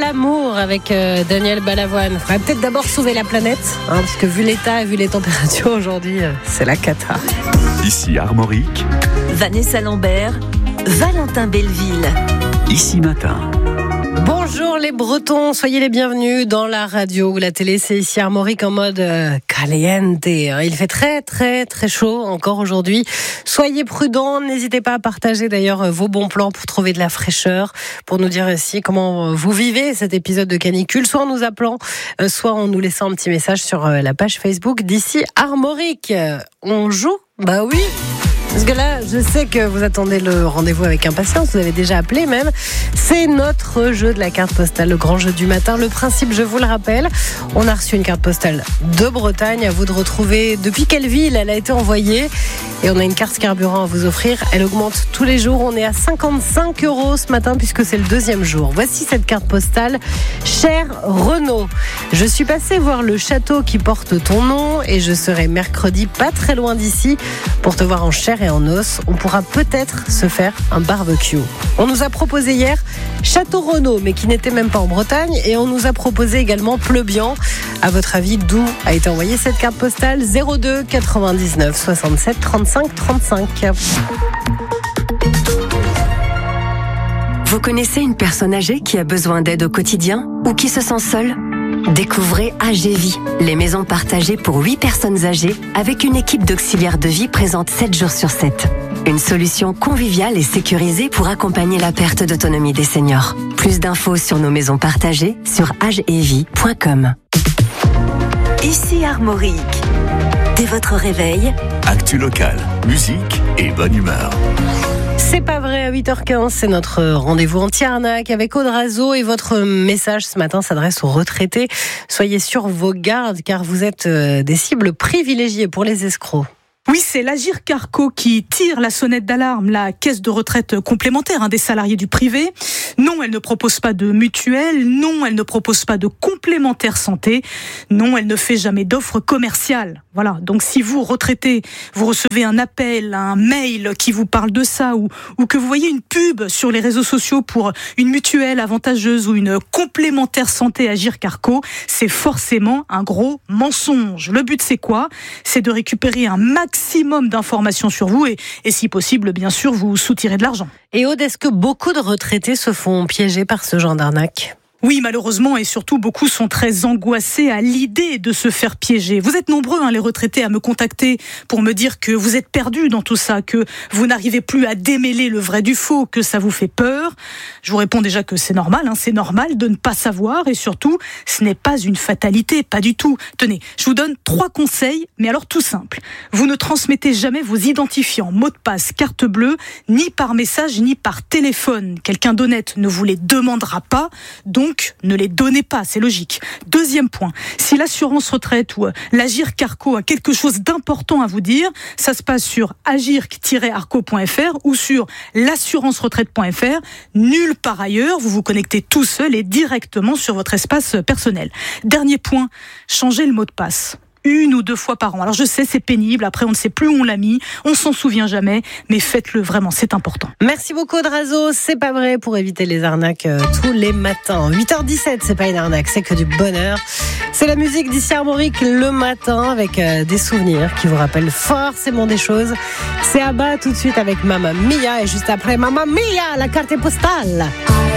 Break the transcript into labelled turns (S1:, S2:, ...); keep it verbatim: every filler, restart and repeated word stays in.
S1: L'amour avec euh, Daniel Balavoine. Il faudrait peut-être d'abord sauver la planète, hein, parce que vu l'état et vu les températures aujourd'hui, euh, c'est la cata.
S2: Ici Armorique.
S3: Vanessa Lambert, Valentin Belleville.
S2: Ici Matin.
S1: Bonjour les Bretons, soyez les bienvenus dans la radio ou la télé. C'est ici Armorique en mode euh, caliente. Il fait très très très chaud encore aujourd'hui. Soyez prudents, n'hésitez pas à partager d'ailleurs vos bons plans pour trouver de la fraîcheur, pour nous dire aussi comment vous vivez cet épisode de canicule, soit en nous appelant, soit en nous laissant un petit message sur la page Facebook d'ici Armorique. On joue ? Bah oui. Parce que là, je sais que vous attendez le rendez-vous avec impatience, vous avez déjà appelé même. C'est notre jeu de la carte postale, le grand jeu du matin. Le principe, je vous le rappelle, on a reçu une carte postale de Bretagne. À vous de retrouver depuis quelle ville elle a été envoyée. Et on a une carte carburant à vous offrir. Elle augmente tous les jours. On est à cinquante-cinq euros ce matin puisque c'est le deuxième jour. Voici cette carte postale. Cher Renaud, je suis passé voir le château qui porte ton nom et je serai mercredi pas très loin d'ici pour te voir en chair et en os. On pourra peut-être se faire un barbecue. On nous a proposé hier Château Renaud, mais qui n'était même pas en Bretagne. Et on nous a proposé également Pleubian. À votre avis, d'où a été envoyée cette carte postale? Zéro deux quatre-vingt-dix-neuf soixante-sept trente-cinq trente-cinq.
S4: Vous connaissez une personne âgée qui a besoin d'aide au quotidien ou qui se sent seule? Découvrez A G Vie, les maisons partagées pour huit personnes âgées avec une équipe d'auxiliaires de vie présente sept jours sur sept. Une solution conviviale et sécurisée pour accompagner la perte d'autonomie des seniors. Plus d'infos sur nos maisons partagées sur agevie point com.
S3: Ici Armorique. Dès votre réveil,
S2: Actu locale, musique et bonne humeur.
S1: C'est pas vrai, à huit heures quinze, c'est notre rendez-vous anti-arnaque avec Aude Razo et votre message ce matin s'adresse aux retraités. Soyez sur vos gardes car vous êtes des cibles privilégiées pour les escrocs.
S5: Oui, c'est l'Agirc Arco qui tire la sonnette d'alarme, la caisse de retraite complémentaire hein, des salariés du privé. Non, elle ne propose pas de mutuelle. Non, elle ne propose pas de complémentaire santé. Non, elle ne fait jamais d'offres commerciales. Voilà. Donc, si vous, retraités, vous recevez un appel, un mail qui vous parle de ça ou, ou que vous voyez une pub sur les réseaux sociaux pour une mutuelle avantageuse ou une complémentaire santé Agirc Arco, c'est forcément un gros mensonge. Le but, c'est quoi? C'est de récupérer un maximum d'informations sur vous et, et si possible, bien sûr, vous soutirez de l'argent.
S1: Et Aude, est-ce que beaucoup de retraités se font piéger par ce genre d'arnaque ?
S5: Oui, malheureusement, et surtout, beaucoup sont très angoissés à l'idée de se faire piéger. Vous êtes nombreux, hein, les retraités, à me contacter pour me dire que vous êtes perdus dans tout ça, que vous n'arrivez plus à démêler le vrai du faux, que ça vous fait peur. Je vous réponds déjà que c'est normal, hein, c'est normal de ne pas savoir, et surtout, ce n'est pas une fatalité, pas du tout. Tenez, je vous donne trois conseils, mais alors tout simple. Vous ne transmettez jamais vos identifiants, mots de passe, carte bleue, ni par message, ni par téléphone. Quelqu'un d'honnête ne vous les demandera pas, donc Donc, ne les donnez pas, c'est logique. Deuxième point, si l'assurance retraite ou l'Agirc Arco a quelque chose d'important à vous dire, ça se passe sur agirc tiret arco point f r ou sur l'assurance retraite point f r. Nulle part ailleurs, vous vous connectez tout seul et directement sur votre espace personnel. Dernier point, changez le mot de passe. Une ou deux fois par an. Alors je sais, c'est pénible, après on ne sait plus où on l'a mis, on s'en souvient jamais, mais faites-le vraiment, c'est important.
S1: Merci beaucoup Aude Razo, c'est pas vrai pour éviter les arnaques euh, tous les matins. huit heures dix-sept, c'est pas une arnaque, c'est que du bonheur. C'est la musique d'ici Armorique le matin avec euh, des souvenirs qui vous rappellent forcément des choses. C'est Abba tout de suite avec Mamma Mia et juste après Mamma Mia, la carte postale.